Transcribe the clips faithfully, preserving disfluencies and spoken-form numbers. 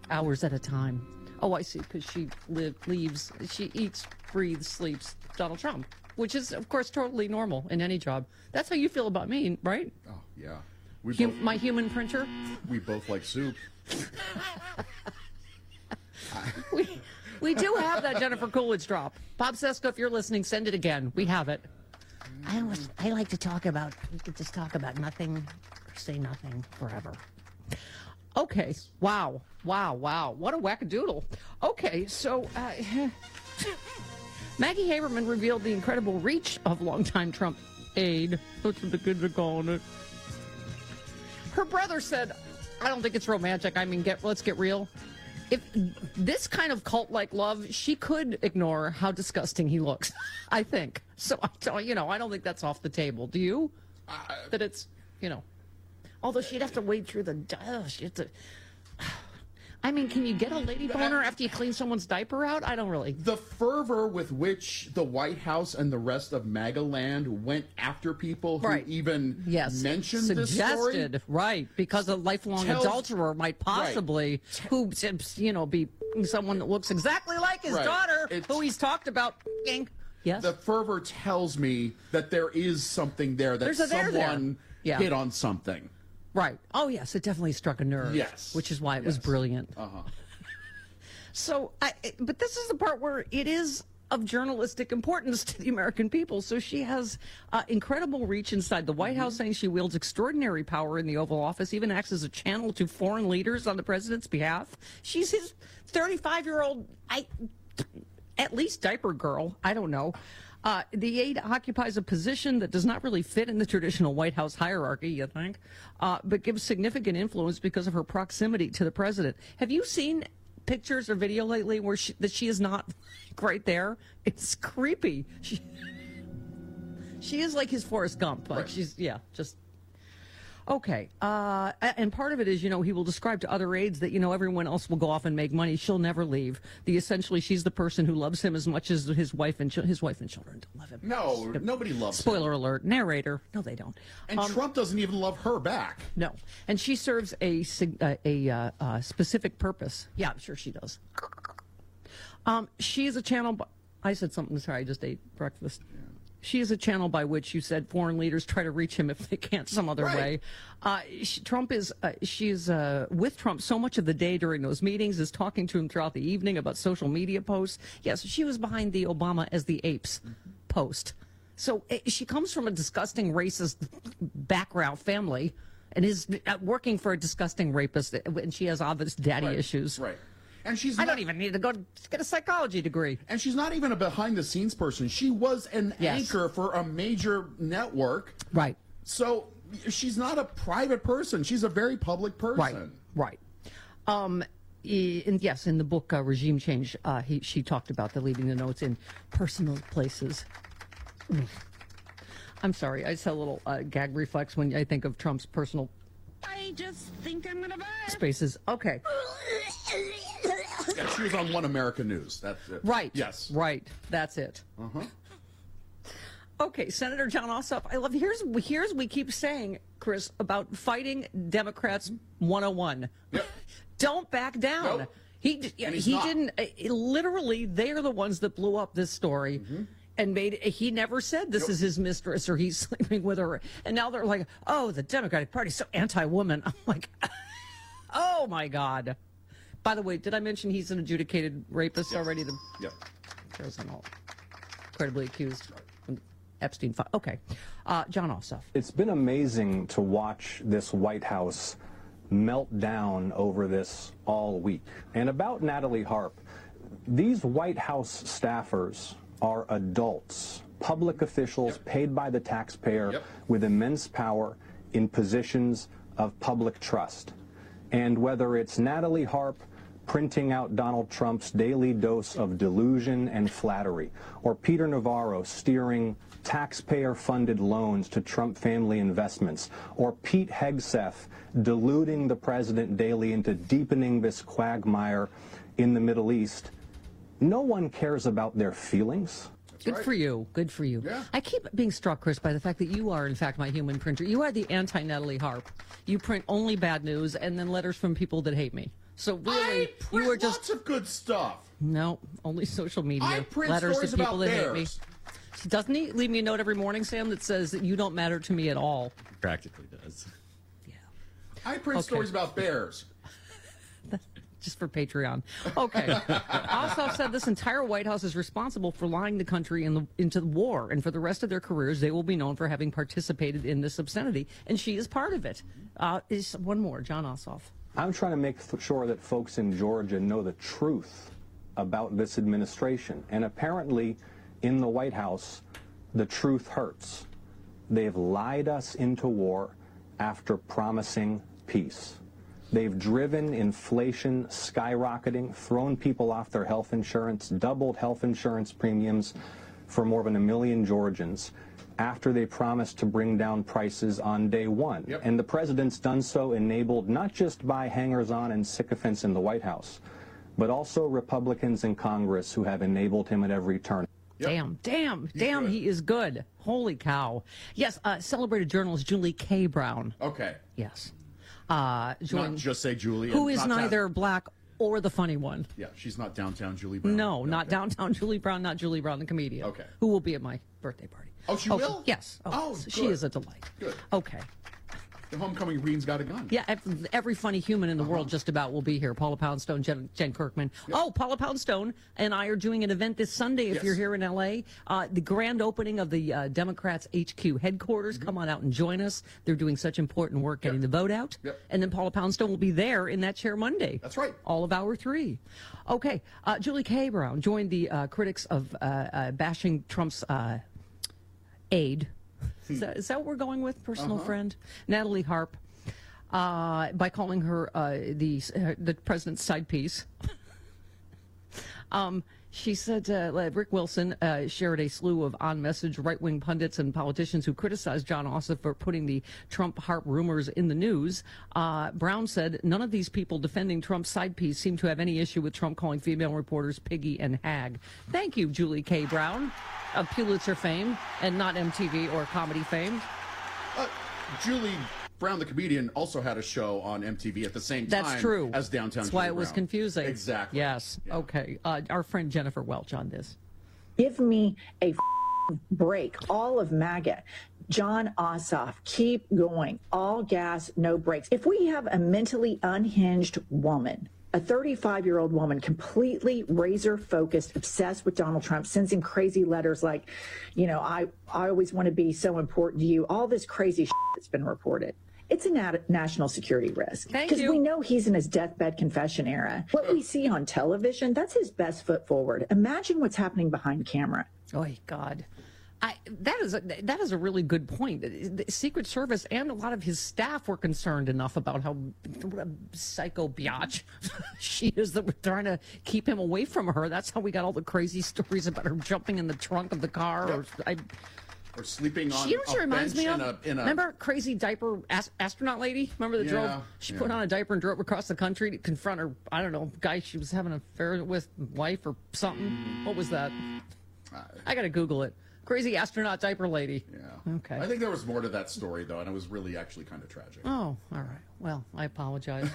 hours at a time. Oh, I see, because she live, leaves, she eats, breathes, sleeps Donald Trump, which is, of course, totally normal in any job. That's how you feel about me, right? Oh, yeah. We Hum, both, my human printer? We both like soup. we, we do have that Jennifer Coolidge drop. Bob Seska, if you're listening, send it again. We have it. I always, I like to talk about, we could just talk about nothing or say nothing forever. Okay. Wow. Wow. Wow. What a wackadoodle. Okay. So, uh, Maggie Haberman revealed the incredible reach of longtime Trump aide. That's what the kids are calling it. Her brother said, I don't think it's romantic. I mean, get let's get real. If this kind of cult-like love, she could ignore how disgusting he looks, I think. So, you know, I don't think that's off the table. Do you? Uh, that it's, you know. Although she'd have to wade through the... Uh, she'd have to, I mean, can you get a lady boner after you clean someone's diaper out? I don't really. The fervor with which the White House and the rest of MAGA land went after people who right. even yes. mentioned Suggested, this story. Right, because a lifelong tells, adulterer might possibly, right. who, you know, be someone that looks exactly like his right. daughter, it's, who he's talked about. Yes. The fervor tells me that there is something there, that There's a there someone there. Yeah. hit on something. Right. Oh, yes, it definitely struck a nerve. Yes. Which is why it yes. was brilliant. Uh-huh. So, I, but this is the part where it is of journalistic importance to the American people. So she has uh, incredible reach inside the White mm-hmm. House, saying she wields extraordinary power in the Oval Office, even acts as a channel to foreign leaders on the president's behalf. She's his thirty-five-year-old, I, at least diaper girl. I don't know. Uh, the aide occupies a position that does not really fit in the traditional White House hierarchy, you think, uh, but gives significant influence because of her proximity to the president. Have you seen pictures or video lately where she, that she is not right there? It's creepy. She, she is like his Forrest Gump. Like right. She's, yeah, just... Okay, uh, and part of it is, you know, he will describe to other aides that, you know, everyone else will go off and make money. She'll never leave. The essentially, she's the person who loves him as much as his wife and his wife and children don't love him. No, nobody loves Spoiler him. Spoiler alert. Narrator. No, they don't. And um, Trump doesn't even love her back. No, and she serves a a, a uh, uh, specific purpose. Yeah, I'm sure she does. Um, she is a channel. I said something. Sorry, I just ate breakfast. Yeah. She is a channel by which you said foreign leaders try to reach him if they can't some other right. way. Uh, she, Trump is, uh, she's uh, with Trump so much of the day during those meetings, is talking to him throughout the evening about social media posts. Yes, she was behind the Obama as the apes mm-hmm. post. So uh, she comes from a disgusting racist background family and is uh, working for a disgusting rapist, and she has obvious daddy right. issues. Right. And she's I not, don't even need to go to get a psychology degree. And she's not even a behind-the-scenes person. She was an yes. anchor for a major network. Right. So she's not a private person. She's a very public person. Right. Right. Um, and yes, in the book uh, Regime Change, uh, he, she talked about the leaving the notes in personal places. I'm sorry. I just had a little uh, gag reflex when I think of Trump's personal... I just think I'm going to buy spaces. Okay. Yeah, she was on One America News. That's it. Right. Yes. Right. That's it. Uh-huh. Okay, Senator Jon Ossoff. I love here's here's we keep saying, Chris, about fighting Democrats one oh one. Yep. Don't back down. Nope. He he not. didn't. Uh, literally, they're the ones that blew up this story. Mm-hmm. And made he never said this yep. is his mistress or he's sleeping with her. And now they're like, oh, the Democratic Party's so anti-woman. I'm like, oh my God. By the way, did I mention he's an adjudicated rapist yes. already? The yep. There's all credibly accused. Epstein. Okay, uh, Jon Ossoff. It's been amazing to watch this White House melt down over this all week. And about Natalie Harp, these White House staffers are adults, public officials yep. paid by the taxpayer yep. with immense power in positions of public trust. And whether it's Natalie Harp printing out Donald Trump's daily dose of delusion and flattery, or Peter Navarro steering taxpayer-funded loans to Trump family investments, or Pete Hegseth deluding the president daily into deepening this quagmire in the Middle East, no one cares about their feelings. That's Good right. for you. Good for you. Yeah. I keep being struck, Chris, by the fact that you are, in fact, my human printer. You are the anti-Natalie Harp. You print only bad news and then letters from people that hate me. So really, I print you were just lots of good stuff. no, only social media. I print letters stories to people about that hate me. bears. Doesn't he leave me a note every morning, Sam, that says that you don't matter to me at all? Practically does. Yeah. I print Okay. stories about bears. Just for Patreon. Okay. Ossoff said this entire White House is responsible for lying the country in the, into the war, and for the rest of their careers, they will be known for having participated in this obscenity, and she is part of it. Uh, is one more, John Ossoff. I'm trying to make f- sure that folks in Georgia know the truth about this administration. And apparently, in the White House, the truth hurts. They've lied us into war after promising peace. They've driven inflation skyrocketing, thrown people off their health insurance, doubled health insurance premiums for more than a million Georgians after they promised to bring down prices on day one. Yep. And the president's done so enabled not just by hangers-on and sycophants in the White House, but also Republicans in Congress who have enabled him at every turn. Yep. Damn, damn, damn, good. he is good. Holy cow. Yes, uh, celebrated journalist Julie K. Brown. Okay. Yes. Uh, joined, Not just say Julie. who and is not neither down- black or the funny one. Yeah, she's not downtown Julie Brown. No, not Okay. downtown Julie Brown, not Julie Brown, the comedian. Okay. Who will be at my birthday party. Oh, she Okay, will? Yes. Oh, she good. is a delight. Good. Okay. The homecoming queen's got a gun. Yeah, ev- every funny human in the world just about will be here. Paula Poundstone, Jen, Jen Kirkman. Oh, Paula Poundstone and I are doing an event this Sunday if Yes. you're here in L A. Uh, the grand opening of the uh, Democrats' H Q headquarters. Mm-hmm. Come on out and join us. They're doing such important work getting Yep. the vote out. Yep. And then Paula Poundstone will be there in that chair Monday. That's right. All of hour three. Okay. Uh, Julie K. Brown joined the uh, critics of uh, uh, bashing Trump's uh, aide. Is that, is that what we're going with? Personal Uh-huh. friend? Natalie Harp. Uh, by calling her uh, the uh, the president's side piece. um, she said uh, Rick Wilson uh, shared a slew of on-message right-wing pundits and politicians who criticized John Ossoff for putting the Trump-Harp rumors in the news. Uh, Brown said none of these people defending Trump's side piece seem to have any issue with Trump calling female reporters piggy and hag. Thank you, Julie K. Brown, of Pulitzer fame and not M T V or comedy fame. Uh, Julie Brown, the comedian, also had a show on M T V at the same time That's true. as Downtown That's why Julie it was Brown. confusing. Exactly. Yes. Yeah. Okay. Uh, our friend Jennifer Welch on this. Give me a break. All of MAGA. John Ossoff, keep going. All gas, no brakes. If we have a mentally unhinged woman, a thirty-five-year-old woman, completely razor-focused, obsessed with Donald Trump, sends him crazy letters like, you know, I, I always want to be so important to you, all this crazy shit that's been reported. It's a nat- national security risk. Thank Because you. we know he's in his deathbed confession era. What we see on television, that's his best foot forward. Imagine what's happening behind camera. Oh, God. I, that is a, that is a really good point. The Secret Service and a lot of his staff were concerned enough about how what a psycho biatch she is that we're trying to keep him away from her. That's how we got all the crazy stories about her jumping in the trunk of the car. Or, I, Or sleeping on you know what she a reminds bench me in of? a, in a Remember crazy diaper ast- astronaut lady? Remember that Yeah, drove? She yeah. put on a diaper and drove across the country to confront her, I don't know, guy she was having an affair with, wife or something. What was that? I got to Google it. Crazy astronaut diaper lady. Yeah. Okay. I think there was more to that story, though, and it was really actually kind of tragic. Oh, all right. Well, I apologize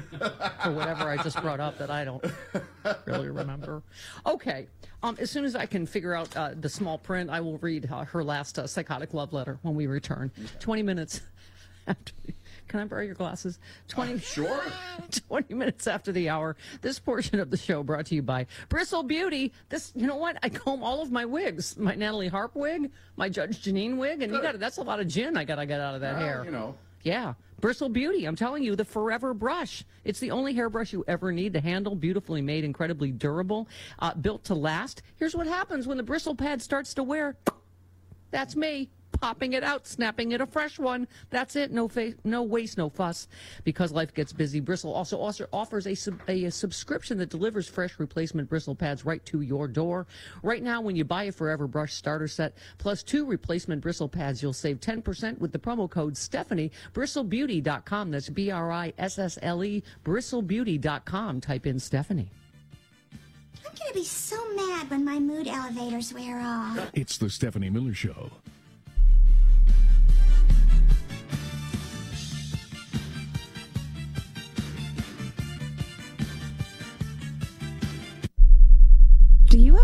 for whatever I just brought up that I don't really remember. Okay. Um, as soon as I can figure out uh, the small print, I will read uh, her last uh, psychotic love letter when we return. Okay. twenty minutes after. Can I borrow your glasses? twenty, Uh, sure. twenty minutes after the hour. This portion of the show brought to you by Bristle Beauty. This, you know what? I comb all of my wigs. My Natalie Harp wig, my Judge Janine wig, and you got that's a lot of gin I got to get out of that Well, hair. you know. Yeah. Bristle Beauty, I'm telling you, the forever brush. It's the only hairbrush you ever need. The handle, beautifully made, incredibly durable, uh, built to last. Here's what happens when the bristle pad starts to wear. That's me. Popping it out, snapping it a fresh one. That's it. No fa- no waste, no fuss. Because life gets busy, Bristle also also offers a, sub- a, a subscription that delivers fresh replacement bristle pads right to your door. Right now, when you buy a Forever Brush starter set plus two replacement bristle pads, you'll save ten percent with the promo code Stephanie. Bristle Beauty dot com. That's B R I S S L E. Bristle Beauty dot com. Type in Stephanie. I'm going to be so mad when my mood elevators wear off. It's the Stephanie Miller Show.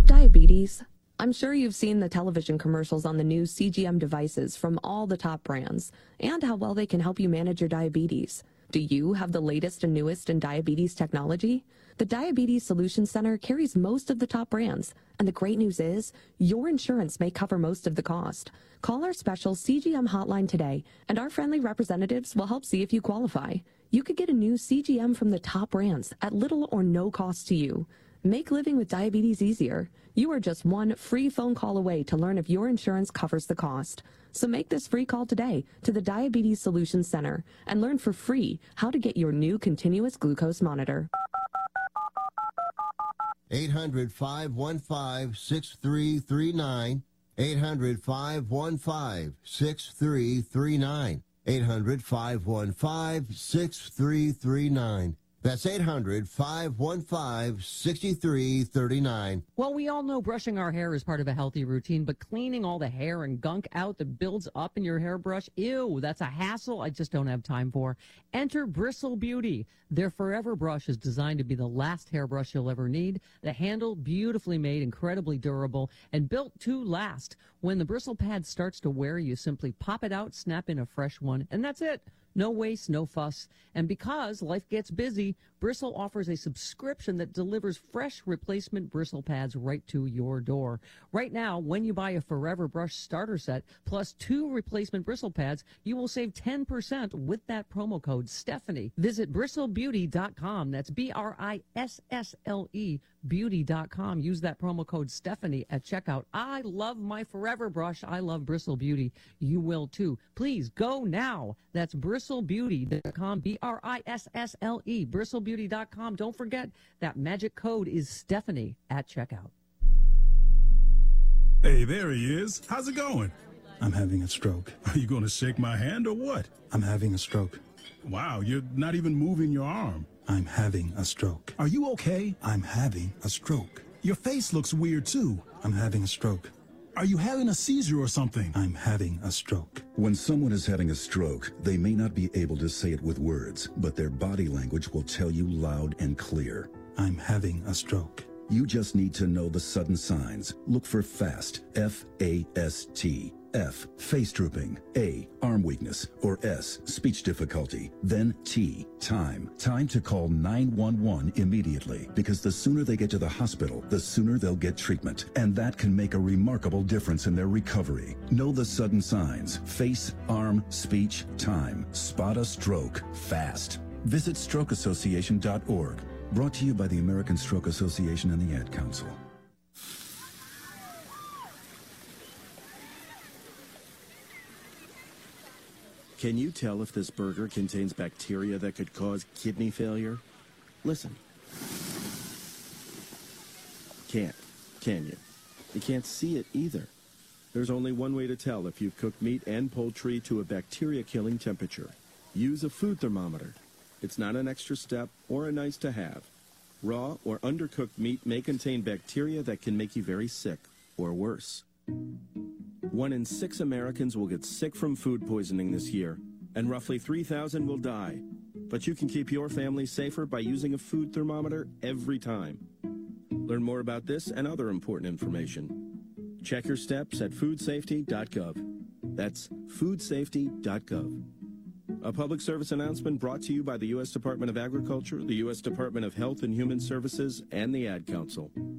Diabetes. I'm sure you've seen the television commercials on the new C G M devices from all the top brands and how well they can help you manage your diabetes. Do you have the latest and newest in diabetes technology? The Diabetes Solutions Center carries most of the top brands, and the great news is your insurance may cover most of the cost. Call our special C G M hotline today, and our friendly representatives will help see if you qualify. You could get a new C G M from the top brands at little or no cost to you. Make living with diabetes easier. You are just one free phone call away to learn if your insurance covers the cost. So make this free call today to the Diabetes Solutions Center and learn for free how to get your new continuous glucose monitor. eight hundred, five one five, six three three nine. eight hundred, five one five, six three three nine. eight hundred, five one five, six three three nine. That's eight hundred, five one five, six three three nine. Well, we all know brushing our hair is part of a healthy routine, but cleaning all the hair and gunk out that builds up in your hairbrush, ew, that's a hassle I just don't have time for. Enter Bristle Beauty. Their Forever Brush is designed to be the last hairbrush you'll ever need. The handle, beautifully made, incredibly durable, and built to last. When the bristle pad starts to wear, you simply pop it out, snap in a fresh one, and that's it. No waste, no fuss. And because life gets busy, Bristle offers a subscription that delivers fresh replacement bristle pads right to your door. Right now, when you buy a Forever Brush starter set plus two replacement bristle pads, you will save ten percent with that promo code Stephanie. Visit bristle beauty dot com. That's B R I S S L E beauty dot com. Use that promo code Stephanie at checkout. I love my Forever Brush. I love Bristle Beauty. You will too. Please go now. That's bristle beauty dot com. B R I S S L E bristle beauty dot com. Don't forget that magic code is Stephanie at checkout. Hey, there he is. How's it going? I'm having a stroke. Are you going to shake my hand or what? I'm having a stroke. Wow, you're not even moving your arm. I'm having a stroke. Are you okay? I'm having a stroke. Your face looks weird, too. I'm having a stroke. Are you having a seizure or something? I'm having a stroke. When someone is having a stroke, they may not be able to say it with words, but their body language will tell you loud and clear. I'm having a stroke. You just need to know the sudden signs. Look for FAST, F A S T. F, face drooping. A, arm weakness. Or S, speech difficulty. Then T, time. Time to call nine one one immediately, because the sooner they get to the hospital, the sooner they'll get treatment. And that can make a remarkable difference in their recovery. Know the sudden signs. Face, arm, speech, time. Spot a stroke fast. Visit stroke association dot org. Brought to you by the American Stroke Association and the Ad Council. Can you tell if this burger contains bacteria that could cause kidney failure? Listen. Can't, can you? You can't see it either. There's only one way to tell if you've cooked meat and poultry to a bacteria-killing temperature. Use a food thermometer. It's not an extra step or a nice to have. Raw or undercooked meat may contain bacteria that can make you very sick, or worse. One in six Americans will get sick from food poisoning this year, and roughly three thousand will die. But you can keep your family safer by using a food thermometer every time. Learn more about this and other important information. Check your steps at food safety dot gov. That's food safety dot gov. A public service announcement brought to you by the U S Department of Agriculture, the U S Department of Health and Human Services, and the Ad Council.